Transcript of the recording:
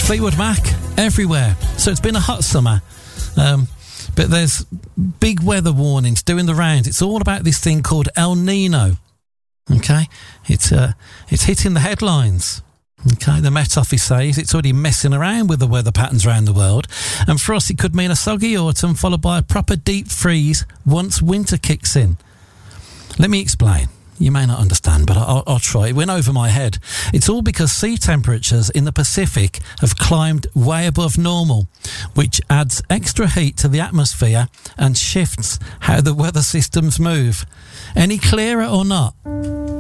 Fleetwood Mac, everywhere. So it's been a hot summer. But there's big weather warnings doing the rounds. It's all about this thing called El Nino. Okay? It's hitting the headlines. Okay, the Met Office says it's already messing around with the weather patterns around the world. And for us, it could mean a soggy autumn followed by a proper deep freeze once winter kicks in. Let me explain. You may not understand, but I'll try. It went over my head. It's all because sea temperatures in the Pacific have climbed way above normal, which adds extra heat to the atmosphere and shifts how the weather systems move. Any clearer or not?